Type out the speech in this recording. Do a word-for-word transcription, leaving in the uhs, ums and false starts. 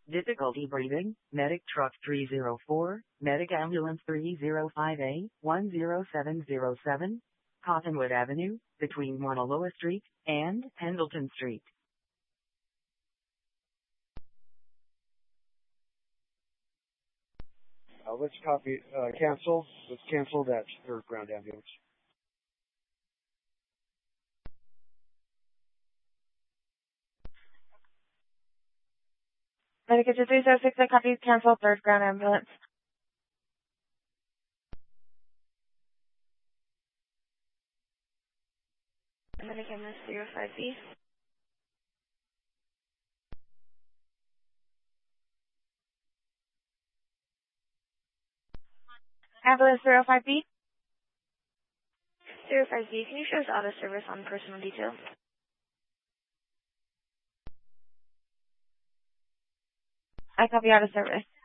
Difficulty breathing, Medic Truck three zero four, Medic Ambulance three zero five A, one zero seven zero seven, Cottonwood Avenue, between Wanaloa Street and Pendleton Street. Uh, let's copy, uh, cancel. Let's cancel that third ground ambulance. Medic three zero six, I copy, cancel third ground ambulance. Medic ambulance zero five B. Ambulance zero five B. zero five B, can you show us auto service on personal detail? I copy out of service.